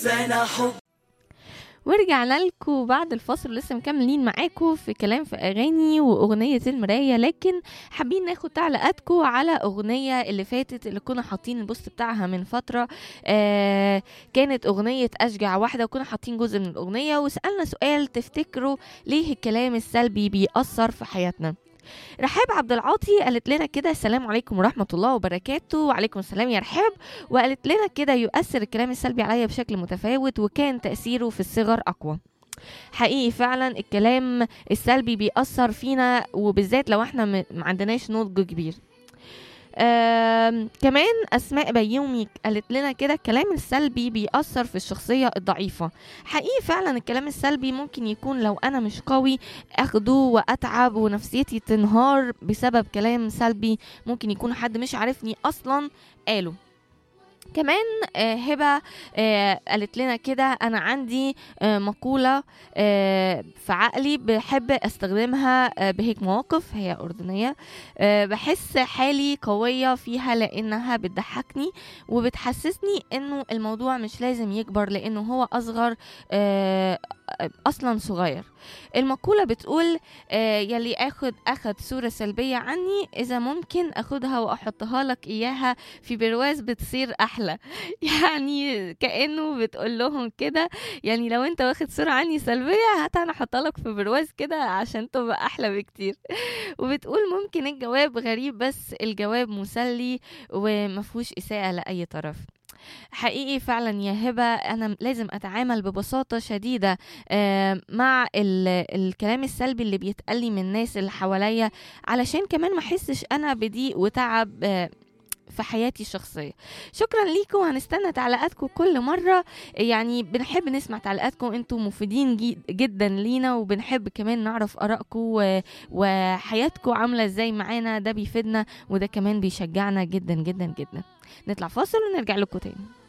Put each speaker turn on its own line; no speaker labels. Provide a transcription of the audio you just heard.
سنة حب.
ورجعنا لكم بعد الفاصل، لسه مكملين معاكم في كلام في اغاني واغنيه المرايه، لكن حابين ناخد تعليقاتكم على اغنيه اللي فاتت اللي كنا حاطين البوست بتاعها من فتره. كانت اغنيه اشجع واحده، وكنا حاطين جزء من الاغنيه وسالنا سؤال: تفتكروا ليه الكلام السلبي بيأثر في حياتنا؟ رحاب عبد العاطي قالت لنا كده: السلام عليكم ورحمة الله وبركاته. وعليكم السلام يا رحاب. وقالت لنا كده: يؤثر الكلام السلبي عليا بشكل متفاوت، وكان تأثيره في الصغر أقوى. حقيقي فعلا الكلام السلبي بيأثر فينا، وبالذات لو احنا ما عندناش نضج كبير. كمان أسماء بيومي قالت لنا كده: الكلام السلبي بيأثر في الشخصية الضعيفة. حقيقي فعلا الكلام السلبي ممكن يكون لو أنا مش قوي أخده وأتعب ونفسيتي تنهار بسبب كلام سلبي ممكن يكون حد مش عارفني أصلا قاله. كمان هبة قالت لنا كده: أنا عندي مقولة في عقلي بحب أستخدمها بهيك مواقف. هي أردنية. بحس حالي قوية فيها لأنها بتضحكني وبتحسسني إنه الموضوع مش لازم يكبر لأنه هو أصغر أصلا صغير. المقولة بتقول: يلي أخد صورة سلبية عني، إذا ممكن أخدها وأحطها لك إياها في برواز بتصير أحلى. يعني كأنه بتقول لهم كده: يعني لو أنت واخد صورة عني سلبية، هات أنا أحطها لك في برواز كده عشان تبقى أحلى بكتير. وبتقول: ممكن الجواب غريب بس الجواب مسلي ومفهوش إساءة لأي طرف. حقيقي فعلا يا هبة أنا لازم أتعامل ببساطة شديدة مع الكلام السلبي اللي بيتقلي من الناس اللي حواليا، علشان كمان ما أحسش أنا بضيق وتعب في حياتي الشخصية. شكرا ليكم، هنستنى تعليقاتكم كل مرة. يعني بنحب نسمع تعليقاتكم، انتوا مفيدين جدا لينا، وبنحب كمان نعرف آرائكم وحياتكم عاملة ازاي معانا. ده بيفيدنا وده كمان بيشجعنا جدا جدا جدا. نطلع فاصل ونرجع لكم تاني.